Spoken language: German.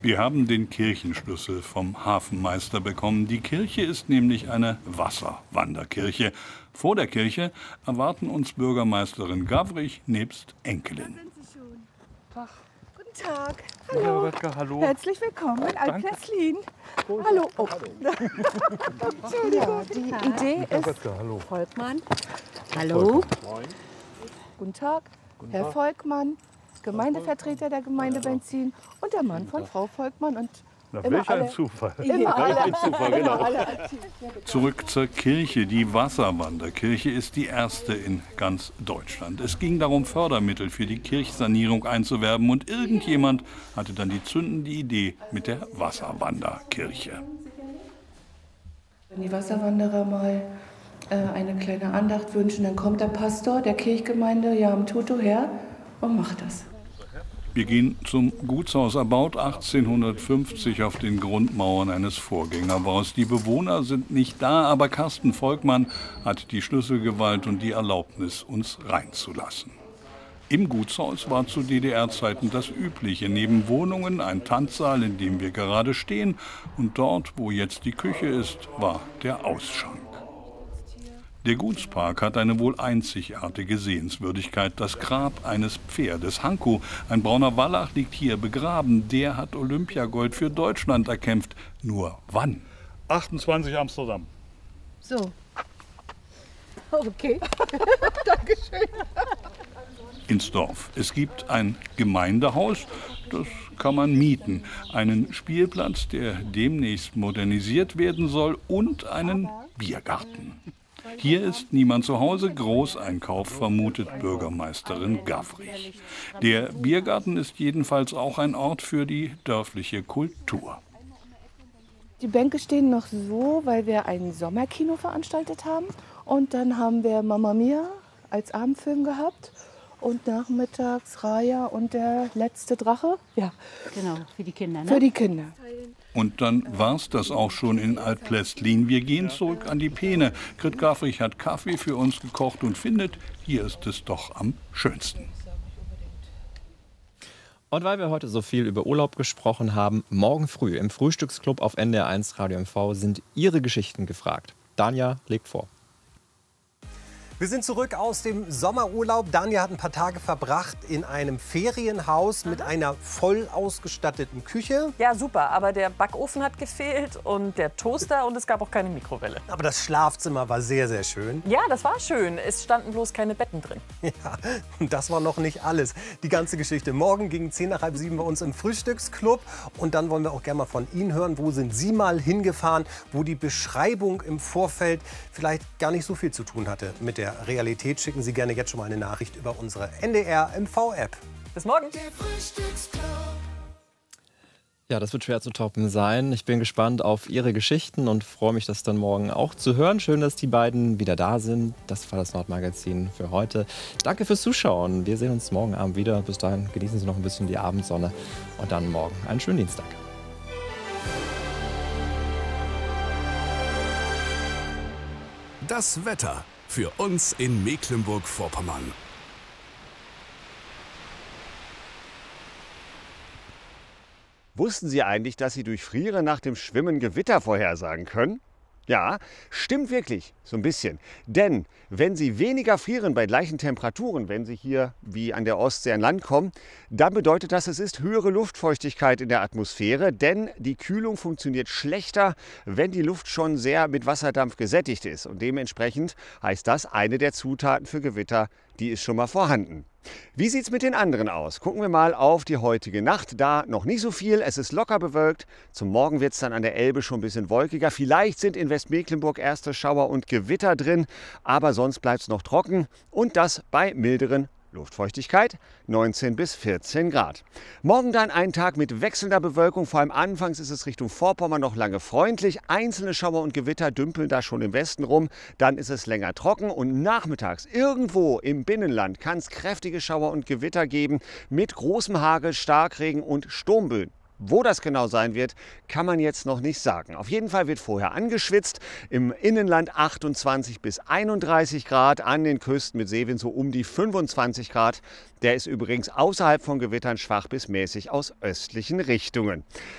Wir haben den Kirchenschlüssel vom Hafenmeister bekommen. Die Kirche ist nämlich eine Wasserwanderkirche. Vor der Kirche erwarten uns Bürgermeisterin Gawrich nebst Enkelin. Guten Tag. Hallo. Hallo. Rebecca, hallo. Herzlich willkommen in Altplässlin. Hallo. Oh. Entschuldigung. Die Idee ist Rebecca, hallo. Volkmann. Hallo. Moin. Guten Tag. Herr Volkmann, Gemeindevertreter der Gemeinde Benzin und der Mann von Frau Volkmann. Und Na, immer welch ein alle- Zufall. Immer alle, ein Zufall, genau. immer alle aktiv. Zurück zur Kirche. Die Wasserwanderkirche ist die erste in ganz Deutschland. Es ging darum, Fördermittel für die Kirchsanierung einzuwerben. Und irgendjemand hatte dann die zündende Idee mit der Wasserwanderkirche. Wenn die Wasserwanderer mal eine kleine Andacht wünschen, dann kommt der Pastor der Kirchgemeinde Jam Tutu her und macht das. Wir gehen zum Gutshaus, erbaut 1850 auf den Grundmauern eines Vorgängerbaus. Die Bewohner sind nicht da, aber Carsten Volkmann hat die Schlüsselgewalt und die Erlaubnis, uns reinzulassen. Im Gutshaus war zu DDR-Zeiten das Übliche. Neben Wohnungen ein Tanzsaal, in dem wir gerade stehen. Und dort, wo jetzt die Küche ist, war der Ausschank. Der Gutspark hat eine wohl einzigartige Sehenswürdigkeit, das Grab eines Pferdes. Hanko, ein brauner Wallach, liegt hier begraben. Der hat Olympiagold für Deutschland erkämpft. Nur wann? 28 Amsterdam. So. Okay. Dankeschön. Ins Dorf. Es gibt ein Gemeindehaus, das kann man mieten. Einen Spielplatz, der demnächst modernisiert werden soll, und einen Biergarten. Hier ist niemand zu Hause. Großeinkauf, vermutet Bürgermeisterin Gawrich. Der Biergarten ist jedenfalls auch ein Ort für die dörfliche Kultur. Die Bänke stehen noch so, weil wir ein Sommerkino veranstaltet haben. Und dann haben wir Mamma Mia als Abendfilm gehabt. Und nachmittags Raya und der letzte Drache. Ja, Genau, für die Kinder. Ne? für die Kinder. Und dann war's das auch schon in Altplästlin. Wir gehen zurück an die Peene. Grit Gawrich hat Kaffee für uns gekocht und findet, hier ist es doch am schönsten. Und weil wir heute so viel über Urlaub gesprochen haben, morgen früh im Frühstücksclub auf NDR1 Radio MV sind Ihre Geschichten gefragt. Danja legt vor. Wir sind zurück aus dem Sommerurlaub. Danja hat ein paar Tage verbracht in einem Ferienhaus mit einer voll ausgestatteten Küche. Ja, super, aber der Backofen hat gefehlt und der Toaster und es gab auch keine Mikrowelle. Aber das Schlafzimmer war sehr, sehr schön. Ja, das war schön. Es standen bloß keine Betten drin. Ja, und das war noch nicht alles. Die ganze Geschichte morgen gegen 10 nach halb 7 bei uns im Frühstücksclub. Und dann wollen wir auch gerne mal von Ihnen hören, wo sind Sie mal hingefahren, wo die Beschreibung im Vorfeld vielleicht gar nicht so viel zu tun hatte mit der Realität. Schicken Sie gerne jetzt schon mal eine Nachricht über unsere NDR MV-App. Bis morgen. Ja, das wird schwer zu toppen sein. Ich bin gespannt auf Ihre Geschichten und freue mich, das dann morgen auch zu hören. Schön, dass die beiden wieder da sind. Das war das Nordmagazin für heute. Danke fürs Zuschauen. Wir sehen uns morgen Abend wieder. Bis dahin genießen Sie noch ein bisschen die Abendsonne und dann morgen einen schönen Dienstag. Das Wetter für uns in Mecklenburg-Vorpommern. Wussten Sie eigentlich, dass Sie durch Frieren nach dem Schwimmen Gewitter vorhersagen können? Ja, stimmt wirklich, so ein bisschen. Denn wenn Sie weniger frieren bei gleichen Temperaturen, wenn Sie hier wie an der Ostsee an Land kommen, dann bedeutet das, es ist höhere Luftfeuchtigkeit in der Atmosphäre, denn die Kühlung funktioniert schlechter, wenn die Luft schon sehr mit Wasserdampf gesättigt ist. Und dementsprechend heißt das, eine der Zutaten für Gewitter, die ist schon mal vorhanden. Wie sieht es mit den anderen aus? Gucken wir mal auf die heutige Nacht. Da noch nicht so viel, es ist locker bewölkt. Zum Morgen wird es dann an der Elbe schon ein bisschen wolkiger. Vielleicht sind in Westmecklenburg erste Schauer und Gewitter drin, aber sonst bleibt es noch trocken und das bei milderen Luftfeuchtigkeit 19 bis 14 Grad. Morgen dann ein Tag mit wechselnder Bewölkung. Vor allem anfangs ist es Richtung Vorpommern noch lange freundlich. Einzelne Schauer und Gewitter dümpeln da schon im Westen rum. Dann ist es länger trocken und nachmittags irgendwo im Binnenland kann es kräftige Schauer und Gewitter geben mit großem Hagel, Starkregen und Sturmböen. Wo das genau sein wird, kann man jetzt noch nicht sagen. Auf jeden Fall wird vorher angeschwitzt. Im Innenland 28 bis 31 Grad, an den Küsten mit Seewind so um die 25 Grad. Der ist übrigens außerhalb von Gewittern schwach bis mäßig aus östlichen Richtungen.